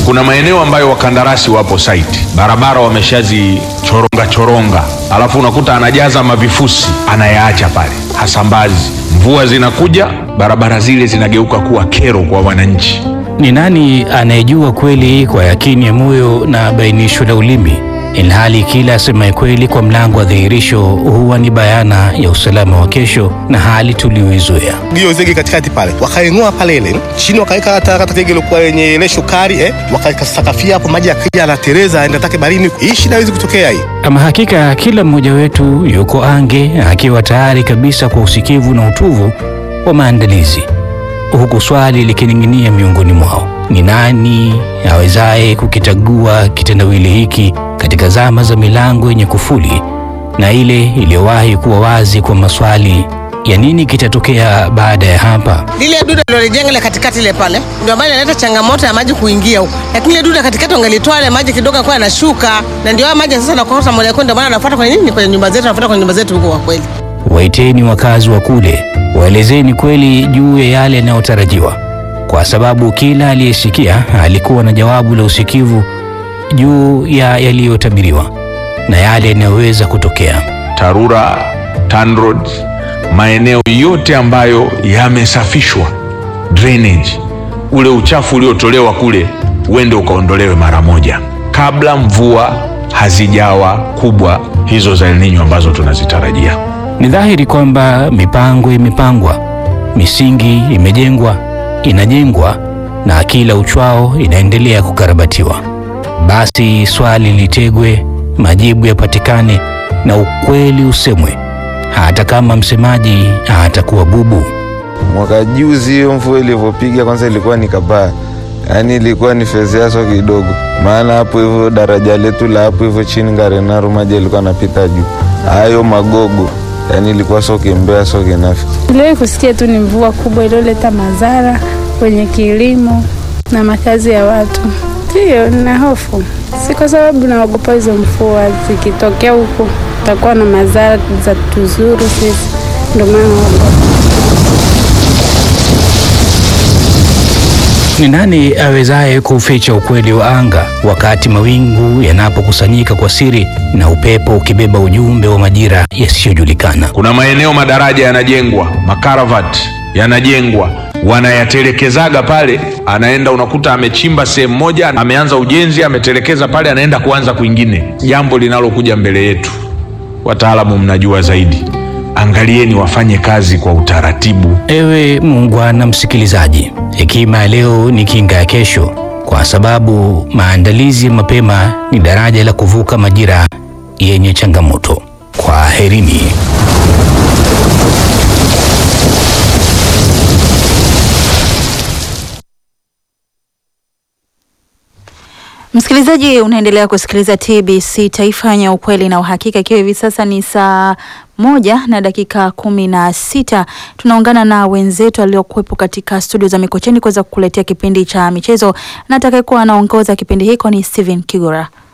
Kuna maeneo ambayo wakandarasi wapo site, barabara wameshazi choronga, alafu unakuta anajaza mavifusi anayaacha pale, hasambazi. Mvua zinakuja, barabara zile zinageuka kuwa kero kwa wananchi. Ni nani anayejua kweli kwa yakini ya moyo na bainisho la ulimi, ilhali kila asemaye kweli kwa mlango wa dhihirisho huwa ni bayana ya usalama wa kesho na hali tuliyoizoea. Hiyo zege katikati pale, wakainua pale ile chini, wakaweka hata zege ilikuwa yenye ile shukari wakaweka sakafia hapo, maji yakija anatereza aenda take barini. Hii shida haiwezi kutokea hii. Ama hakika kila mmoja wetu yuko ange akiwa tayari kabisa kwa usikivu na utuvu wa maandalizi, huku swali likining'inia miongoni mwao: ni nani awezaye kukitagua kitendawili hiki katika zama za milango yenye kufuli na ile iliyowahi kuwa wazi kwa maswali ya nini kitatokea baada ya hapa? Lile duda lilojenga ile katikati ile pale ndio ambayo inaleta changamoto ya maji kuingia huko, lakini ile duda katikati wangelitoa ile maji kidogo kwa yanashuka, na ndio maji sasa nakosa moja kwa ndio maana anafuata kwenye nini, kwenye nyumba zetu, anafuata kwenye nyumba zetu huko. Kwa kweli, waiteni wakazi wa kule, waelezeni kweli juu ya yale yanayotarajiwa, kwa sababu kila aliyesikia alikuwa na jawabu la usikivu juu ya yaliyotabiriwa na yale yanayoweza kutokea. TARURA, TANROADS, maeneo yote ambayo yamesafishwa drainage, ule uchafu uliotolewa kule uende ukaondolewe mara moja kabla mvua hazijawa kubwa hizo za El Nino ambazo tunazitarajia. Ni dhahiri kwamba mipango imepangwa, misingi imejengwa, inajengwa na kila uchwao inaendelea kukarabatiwa. Basi swali litegwe, majibu yapatikane na ukweli usemwe, hata kama msemaji atakuwa bubu. Mwaka juzi hiyo mvua ilivyopiga kwanza ilikuwa ni kabaya, yani ilikuwa ni fezeaso kidogo, maana hapo hivyo daraja letu la hapo hivyo chini Ngarenaru maji ilikuwa napita juu, hayo magogo, yani ilikuwa soke mbea soke nafi. Leo kusikia tu ni mvua kubwa iliyoleta madhara kwenye kilimo na makazi ya watu. Ndio nina hofu, si kwa sababu naogopa hizo mvua zikitokea huko takuwa na madhara za tuzuru sisi, ndio maana naogopa. Ni nani awezaye kuficha ukweli wa anga wakati mawingu yanapokusanyika kwa siri na upepo ukibeba ujumbe wa majira yasiyojulikana? Kuna maeneo madaraja yanajengwa, makaravati yanajengwa, wanayatelekezaga pale, anaenda unakuta amechimba sehemu moja, ameanza ujenzi, ametelekeza pale, anaenda kuanza kwingine. Jambo linalokuja mbele yetu, wataalamu mnajua zaidi, angalieni wafanye kazi kwa utaratibu. Ewe muungwana msikilizaji, hekima ya leo ni kinga ya kesho, kwa sababu maandalizi mapema ni daraja la kuvuka majira yenye changamoto. Kwaherini. Msikilizaji, unaendelea kusikiliza TBC Taifa yenye ukweli na uhakika, ikiwa hivi sasa ni saa 1:16. Tunaungana na wenzetu waliokuwepo katika studio za Mikocheni kuweza kukuletea kipindi cha michezo, na atakayekuwa anaongoza kipindi hiko ni Steven Kigora.